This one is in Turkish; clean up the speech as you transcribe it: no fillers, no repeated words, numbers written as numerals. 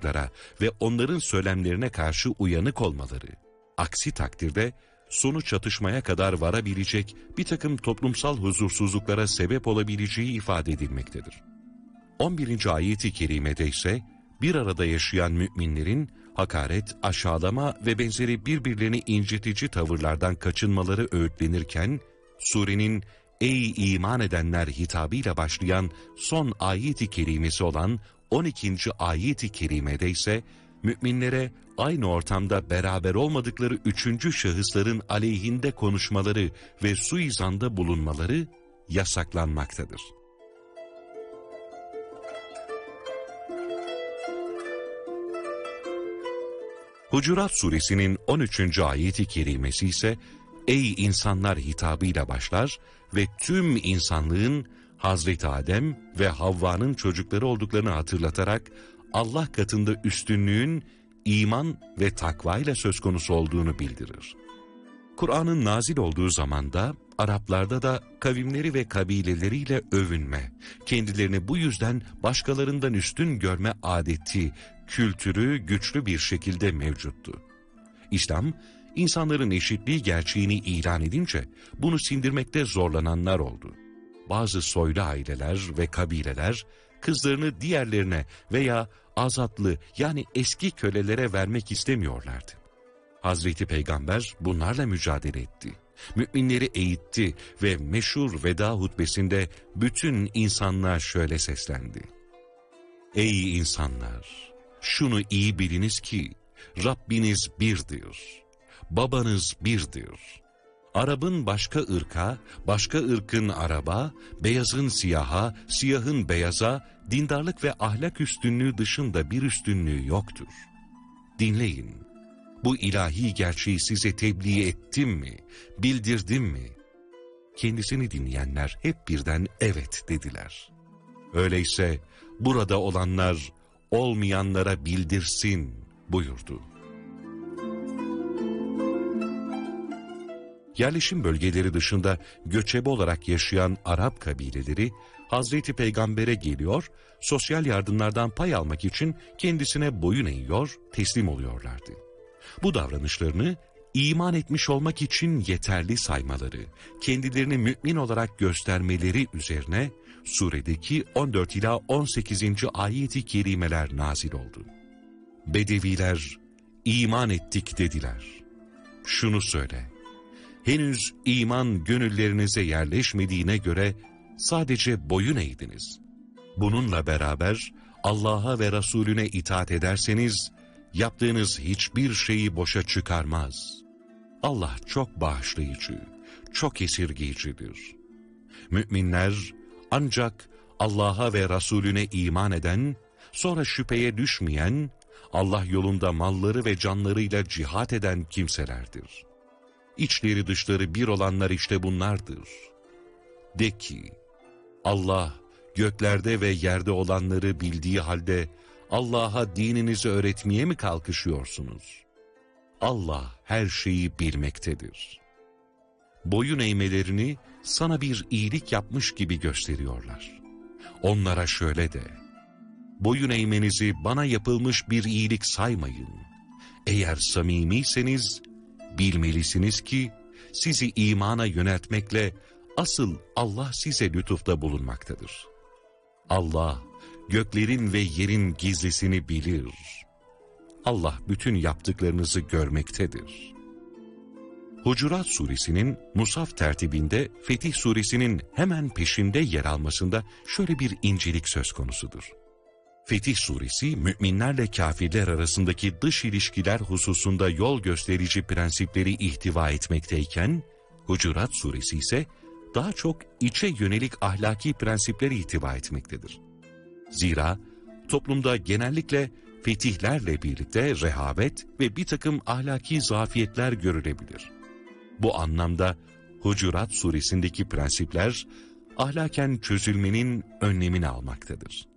davranışlara ve onların söylemlerine karşı uyanık olmaları, aksi takdirde sonu çatışmaya kadar varabilecek bir takım toplumsal huzursuzluklara sebep olabileceği ifade edilmektedir. 11. ayet-i kerimede ise bir arada yaşayan müminlerin hakaret, aşağılama ve benzeri birbirlerini incitici tavırlardan kaçınmaları öğütlenirken, surenin "Ey iman edenler" hitabıyla başlayan son ayet-i kerimesi olan 12. ayet-i kerimede ise müminlere aynı ortamda beraber olmadıkları üçüncü şahısların aleyhinde konuşmaları ve suizanda bulunmaları yasaklanmaktadır. Hucurat suresinin 13. ayet-i kerimesi ise "Ey insanlar" hitabıyla başlar ve tüm insanlığın Hazreti Adem ve Havva'nın çocukları olduklarını hatırlatarak Allah katında üstünlüğün iman ve takva ile söz konusu olduğunu bildirir. Kur'an'ın nazil olduğu zamanda Araplarda da kavimleri ve kabileleriyle övünme, kendilerini bu yüzden başkalarından üstün görme adeti, kültürü güçlü bir şekilde mevcuttu. İslam, insanların eşitliği gerçeğini ilan edince bunu sindirmekte zorlananlar oldu. Bazı soylu aileler ve kabileler kızlarını diğerlerine veya azatlı yani eski kölelere vermek istemiyorlardı. Hazreti Peygamber bunlarla mücadele etti. Müminleri eğitti ve meşhur veda hutbesinde bütün insanlığa şöyle seslendi: "Ey insanlar! Şunu iyi biliniz ki Rabbiniz birdir. Babanız birdir. Arap'ın başka ırka, başka ırkın Arap'a, beyazın siyaha, siyahın beyaza, dindarlık ve ahlak üstünlüğü dışında bir üstünlüğü yoktur. Dinleyin, bu ilahi gerçeği size tebliğ ettim mi, bildirdim mi?" Kendisini dinleyenler hep birden evet dediler. Öyleyse burada olanlar olmayanlara bildirsin buyurdu. Yerleşim bölgeleri dışında göçebe olarak yaşayan Arap kabileleri Hazreti Peygamber'e geliyor, sosyal yardımlardan pay almak için kendisine boyun eğiyor, teslim oluyorlardı. Bu davranışlarını iman etmiş olmak için yeterli saymaları, kendilerini mümin olarak göstermeleri üzerine suredeki 14 ila 18. ayet-i kerimeler nazil oldu. Bedeviler iman ettik dediler. Şunu söyle: henüz iman gönüllerinize yerleşmediğine göre sadece boyun eğdiniz. Bununla beraber Allah'a ve Resulüne itaat ederseniz yaptığınız hiçbir şeyi boşa çıkarmaz. Allah çok bağışlayıcı, çok esirgeyicidir. Müminler ancak Allah'a ve Resulüne iman eden, sonra şüpheye düşmeyen, Allah yolunda malları ve canlarıyla cihat eden kimselerdir. İçleri dışları bir olanlar işte bunlardır. De ki, Allah göklerde ve yerde olanları bildiği halde Allah'a dininizi öğretmeye mi kalkışıyorsunuz? Allah her şeyi bilmektedir. Boyun eğmelerini sana bir iyilik yapmış gibi gösteriyorlar. Onlara şöyle de: boyun eğmenizi bana yapılmış bir iyilik saymayın. Eğer samimiyseniz bilmelisiniz ki sizi imana yöneltmekle asıl Allah size lütufta bulunmaktadır. Allah göklerin ve yerin gizlisini bilir. Allah bütün yaptıklarınızı görmektedir. Hucurat suresinin musaf tertibinde Fetih suresinin hemen peşinde yer almasında şöyle bir incelik söz konusudur. Fetih suresi müminlerle kafirler arasındaki dış ilişkiler hususunda yol gösterici prensipleri ihtiva etmekteyken, Hucurat suresi ise daha çok içe yönelik ahlaki prensipleri ihtiva etmektedir. Zira toplumda genellikle fetihlerle birlikte rehavet ve bir takım ahlaki zafiyetler görülebilir. Bu anlamda Hucurat suresindeki prensipler ahlaken çözülmenin önlemini almaktadır.